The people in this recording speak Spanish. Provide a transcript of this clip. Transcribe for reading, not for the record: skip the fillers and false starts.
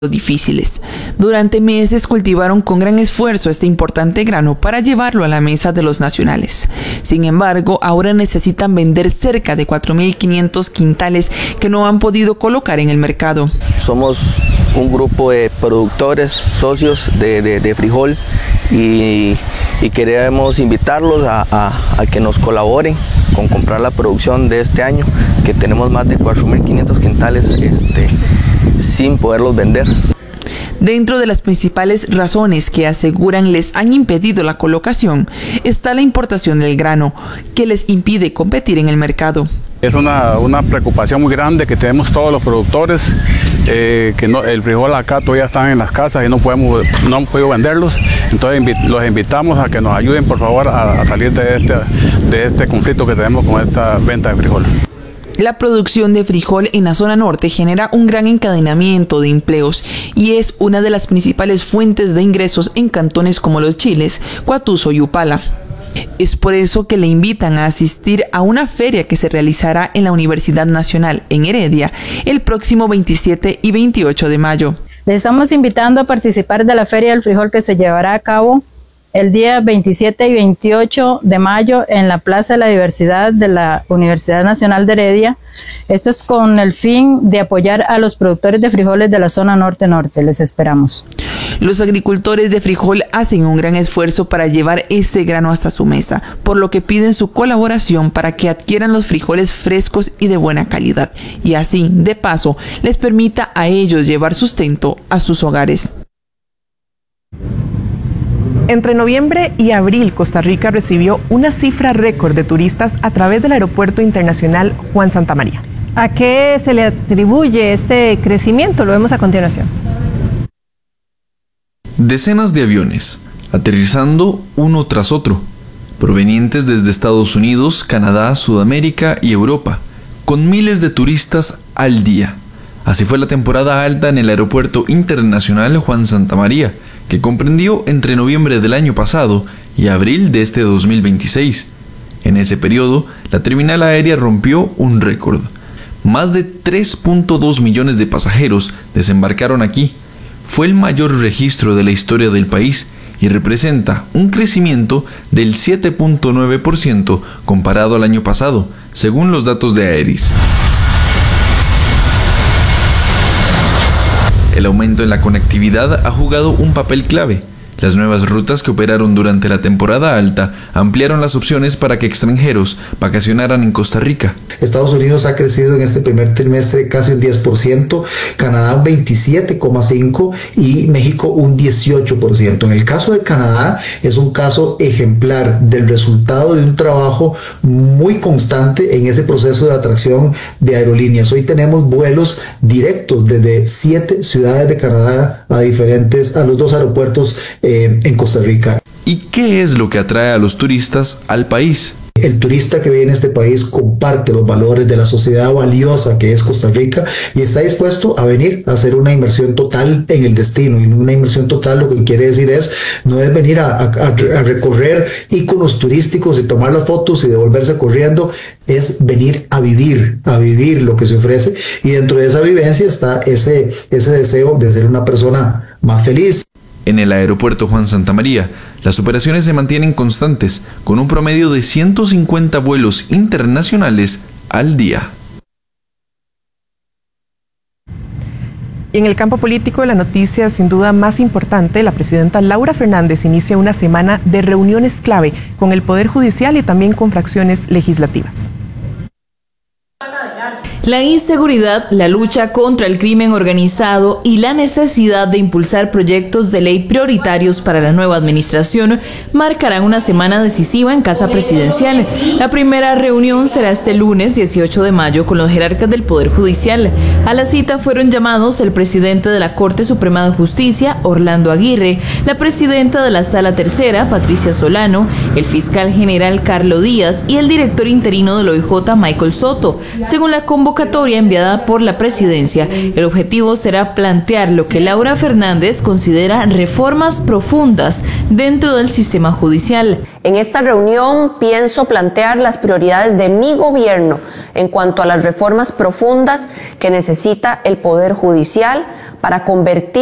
difíciles. Durante meses cultivaron con gran esfuerzo este importante grano para llevarlo a la mesa de los nacionales. Sin embargo, ahora necesitan vender cerca de 4.500 quintales que no han podido colocar en el mercado. Somos un grupo de productores, socios de frijol y queremos invitarlos a que nos colaboren con comprar la producción de este año, que tenemos más de 4.500 quintales sin poderlos vender. Dentro de las principales razones que aseguran les han impedido la colocación está la importación del grano, que les impide competir en el mercado. Es una preocupación muy grande que tenemos todos los productores, el frijol acá todavía está en las casas y no hemos podido venderlos, entonces los invitamos a que nos ayuden por favor a salir de este conflicto que tenemos con esta venta de frijol. La producción de frijol en la zona norte genera un gran encadenamiento de empleos y es una de las principales fuentes de ingresos en cantones como Los Chiles, Cuatuzo y Upala. Es por eso que le invitan a asistir a una feria que se realizará en la Universidad Nacional en Heredia el próximo 27 y 28 de mayo. Les estamos invitando a participar de la Feria del Frijol que se llevará a cabo el día 27 y 28 de mayo en la Plaza de la Diversidad de la Universidad Nacional de Heredia. Esto es con el fin de apoyar a los productores de frijoles de la zona norte-norte. Les esperamos. Los agricultores de frijol hacen un gran esfuerzo para llevar este grano hasta su mesa, por lo que piden su colaboración para que adquieran los frijoles frescos y de buena calidad, y así, de paso, les permita a ellos llevar sustento a sus hogares. Entre noviembre y abril, Costa Rica recibió una cifra récord de turistas a través del Aeropuerto Internacional Juan Santamaría. ¿A qué se le atribuye este crecimiento? Lo vemos a continuación. Decenas de aviones, aterrizando uno tras otro, provenientes desde Estados Unidos, Canadá, Sudamérica y Europa, con miles de turistas al día. Así fue la temporada alta en el Aeropuerto Internacional Juan Santamaría, que comprendió entre noviembre del año pasado y abril de este 2026. En ese periodo, la terminal aérea rompió un récord. Más de 3.2 millones de pasajeros desembarcaron aquí. Fue el mayor registro de la historia del país y representa un crecimiento del 7.9% comparado al año pasado, según los datos de Aeris. El aumento en la conectividad ha jugado un papel clave. Las nuevas rutas que operaron durante la temporada alta ampliaron las opciones para que extranjeros vacacionaran en Costa Rica. Estados Unidos ha crecido en este primer trimestre casi un 10%, Canadá un 27,5% y México un 18%. En el caso de Canadá es un caso ejemplar del resultado de un trabajo muy constante en ese proceso de atracción de aerolíneas. Hoy tenemos vuelos directos desde 7 ciudades de Canadá a los 2 aeropuertos en Costa Rica. ¿Y qué es lo que atrae a los turistas al país? El turista que viene a este país comparte los valores de la sociedad valiosa que es Costa Rica y está dispuesto a venir a hacer una inversión total en el destino. Y una inversión total lo que quiere decir no es venir a recorrer íconos turísticos y tomar las fotos y devolverse corriendo, es venir a vivir lo que se ofrece, y dentro de esa vivencia está ese deseo de ser una persona más feliz. En el aeropuerto Juan Santamaría, las operaciones se mantienen constantes, con un promedio de 150 vuelos internacionales al día. Y en el campo político, la noticia sin duda más importante: la presidenta Laura Fernández inicia una semana de reuniones clave con el Poder Judicial y también con fracciones legislativas. La inseguridad, la lucha contra el crimen organizado y la necesidad de impulsar proyectos de ley prioritarios para la nueva administración marcarán una semana decisiva en Casa Presidencial. La primera reunión será este lunes 18 de mayo con los jerarcas del Poder Judicial. A la cita fueron llamados el presidente de la Corte Suprema de Justicia, Orlando Aguirre, la presidenta de la Sala Tercera, Patricia Solano, el fiscal general Carlo Díaz y el director interino del OIJ, Michael Soto. Según la convocatoria enviada por la presidencia, el objetivo será plantear lo que Laura Fernández considera reformas profundas dentro del sistema judicial. En esta reunión pienso plantear las prioridades de mi gobierno en cuanto a las reformas profundas que necesita el Poder Judicial para convertir